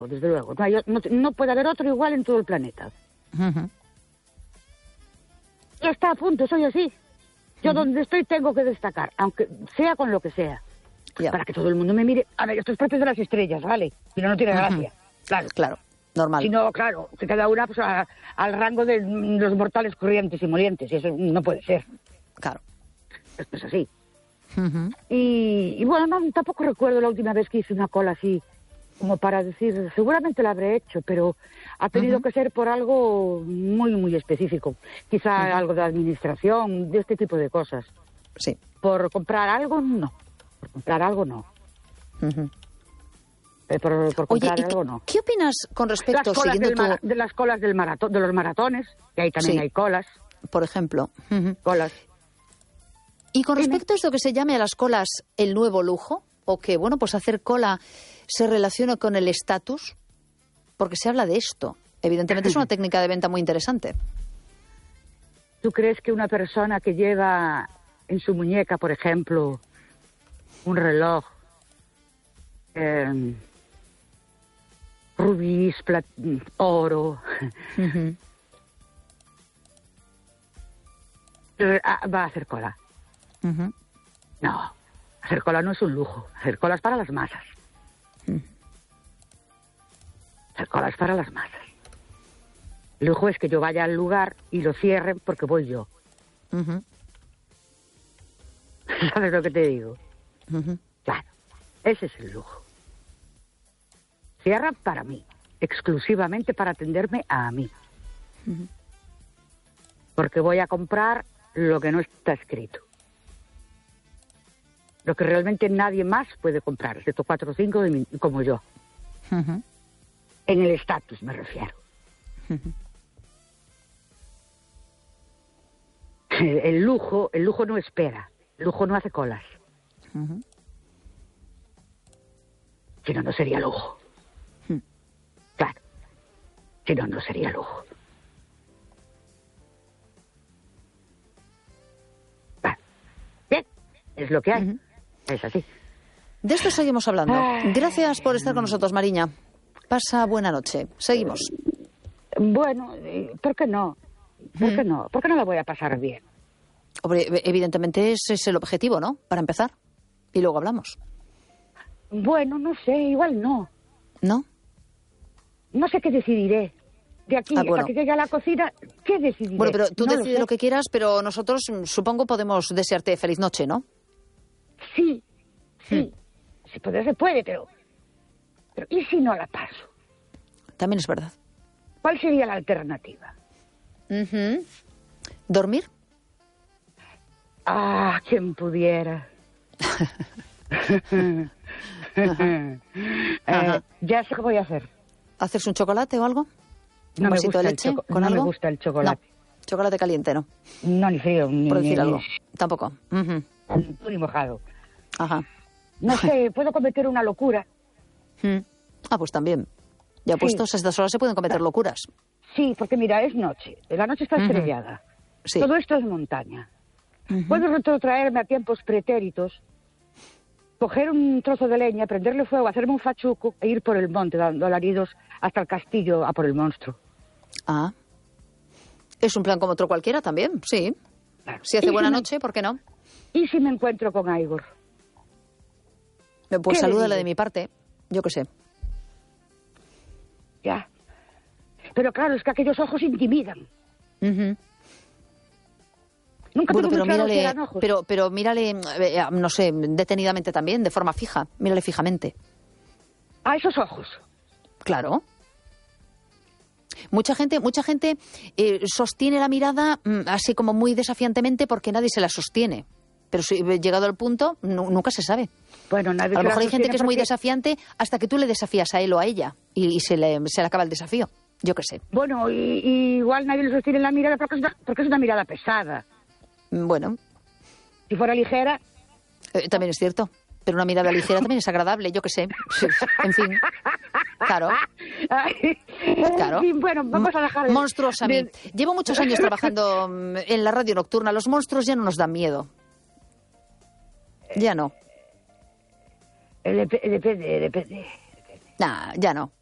desde luego. No puede haber otro igual en todo el planeta. Ya está, a punto, soy así. Yo donde estoy tengo que destacar, aunque sea con lo que sea. Para que todo el mundo me mire. A ver, esto es parte de las estrellas, ¿vale? Pero no tiene gracia. Claro, normal. Si no, claro, se queda una pues, al rango de los mortales corrientes y molientes. Y eso no puede ser. Claro. Esto es así. Y bueno, tampoco recuerdo la última vez que hice una cola así, como para decir, seguramente la habré hecho, pero ha tenido que ser por algo muy, muy específico. Quizá algo de administración, de este tipo de cosas. Sí. Por comprar algo, no. Por comprar algo, no. Por comprar algo, no. ¿Qué opinas con respecto, de las colas del maratón, de los maratones, que ahí también hay colas? Por ejemplo. Colas. Y con respecto a esto que se llame a las colas el nuevo lujo, o que, bueno, pues hacer cola se relaciona con el estatus, porque se habla de esto. Evidentemente es una técnica de venta muy interesante. ¿Tú crees que una persona que lleva en su muñeca, por ejemplo, un reloj, rubíes, oro, va a hacer cola? No, hacer cola no es un lujo. Hacer cola es para las masas. Hacer cola es para las masas. El lujo es que yo vaya al lugar y lo cierren porque voy yo. ¿Sabes lo que te digo? Claro, ese es el lujo. Cierran para mí, exclusivamente para atenderme a mí. Porque voy a comprar lo que no está escrito. Lo que realmente nadie más puede comprar, excepto 4 o 5 como yo. En el estatus me refiero. El lujo no espera, el lujo no hace colas. Si no, no sería lujo. Claro, si no, no sería lujo. Claro. Bien, es lo que hay. Es así. De esto seguimos hablando. Gracias por estar con nosotros, Mariña. Pasa buena noche. Seguimos. Bueno, ¿por qué no? ¿Por qué no? ¿Por qué no la voy a pasar bien? Hombre, evidentemente ese es el objetivo, ¿no? Para empezar. Y luego hablamos. Bueno, no sé, igual no. ¿No? No sé qué decidiré. De aquí hasta que llegue a la cocina, ¿qué decidiré? Bueno, pero tú no decides lo que quieras, pero nosotros, supongo, podemos desearte feliz noche, ¿no? Sí. Si poder se puede, pero ¿y si no la paso? También es verdad. ¿Cuál sería la alternativa? ¿Dormir? Quien pudiera. Ya sé qué voy a hacer. ¿Hacerse un chocolate o algo? No ¿Un vasito de leche con algo? No me gusta el chocolate. No, chocolate caliente, ¿no? No, ni frío. Por decir algo. Tampoco. Ni mojado. Ajá. No sé, puedo cometer una locura. Pues también. Ya puestos a estas horas se pueden cometer locuras. Sí, porque mira, es noche. La noche está estrellada. Sí. Todo esto es montaña. Puedo retrotraerme a tiempos pretéritos, coger un trozo de leña, prenderle fuego, hacerme un fachuco e ir por el monte dando alaridos hasta el castillo a por el monstruo. Es un plan como otro cualquiera también, sí. Claro. Si hace buena noche, ¿por qué no? ¿Y si me encuentro con Igor? Pues salúdale de mi parte, yo qué sé. Ya. Pero claro, es que aquellos ojos intimidan. Nunca bueno, pero mírale, pero mírale, no sé, detenidamente también, de forma fija. Mírale fijamente. ¿A esos ojos? Claro. Mucha gente sostiene la mirada así como muy desafiantemente porque nadie se la sostiene. Pero si llegado al punto, nunca se sabe. Bueno, nadie a lo mejor hay gente que es muy desafiante hasta que tú le desafías a él o a ella y se le acaba el desafío. Yo qué sé. Bueno, y igual nadie le sostiene la mirada porque es una mirada pesada. Bueno. Si fuera ligera... también es cierto. Pero una mirada ligera también es agradable, yo qué sé. En fin. Claro. Claro. En fin, bueno, vamos a dejar... Monstruos a mí. Llevo muchos años trabajando en la radio nocturna. Los monstruos ya no nos dan miedo. Ya no. Depende. Nah, ya no.